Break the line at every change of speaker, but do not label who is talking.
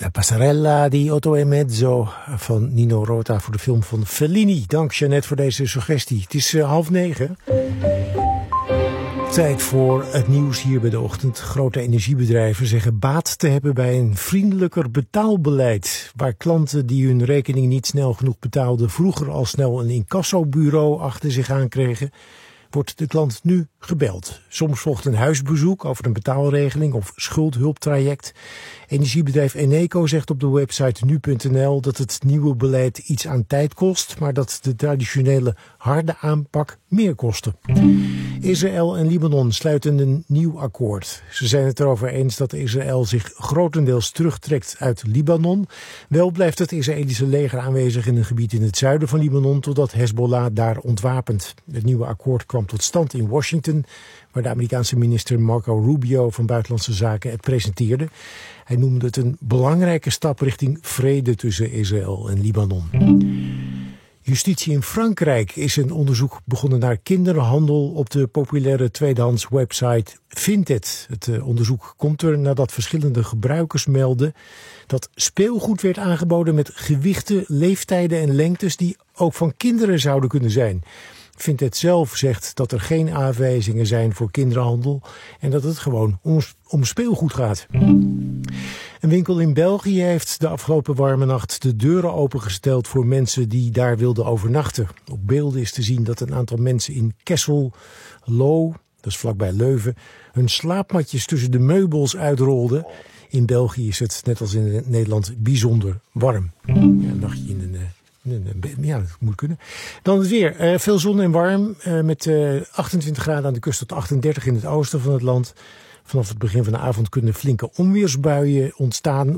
Passarella di Otto e Mezzo van Nino Rota voor de film van Fellini. Dank Jeannette voor deze suggestie. Het is 8:30. Tijd voor het nieuws hier bij de ochtend. Grote energiebedrijven zeggen baat te hebben bij een vriendelijker betaalbeleid. Waar klanten die hun rekening niet snel genoeg betaalden vroeger al snel een incassobureau achter zich aankregen, wordt de klant nu gebeld. Soms volgt een huisbezoek over een betaalregeling of schuldhulptraject. Energiebedrijf Eneco zegt op de website nu.nl dat het nieuwe beleid iets aan tijd kost, maar dat de traditionele harde aanpak meer kostte. Israël en Libanon sluiten een nieuw akkoord. Ze zijn het erover eens dat Israël zich grotendeels terugtrekt uit Libanon. Wel blijft het Israëlische leger aanwezig in een gebied in het zuiden van Libanon totdat Hezbollah daar ontwapent. Het nieuwe akkoord kwam tot stand in Washington, waar de Amerikaanse minister Marco Rubio van Buitenlandse Zaken het presenteerde. Hij noemde het een belangrijke stap richting vrede tussen Israël en Libanon. Justitie in Frankrijk is een onderzoek begonnen naar kinderhandel op de populaire tweedehands website Vinted. Het onderzoek komt er nadat verschillende gebruikers melden dat speelgoed werd aangeboden met gewichten, leeftijden en lengtes die ook van kinderen zouden kunnen zijn. Vinted zelf zegt dat er geen aanwijzingen zijn voor kinderhandel en dat het gewoon om speelgoed gaat. Een winkel in België heeft de afgelopen warme nacht de deuren opengesteld voor mensen die daar wilden overnachten. Op beelden is te zien dat een aantal mensen in Kessel-Lo, dat is vlakbij Leuven, hun slaapmatjes tussen de meubels uitrolden. In België is het, net als in Nederland, bijzonder warm. Ja, een nachtje in ja, dat moet kunnen. Dan het weer. Veel zon en warm. Met 28 graden aan de kust tot 38 in het oosten van het land. Vanaf het begin van de avond kunnen flinke onweersbuien ontstaan.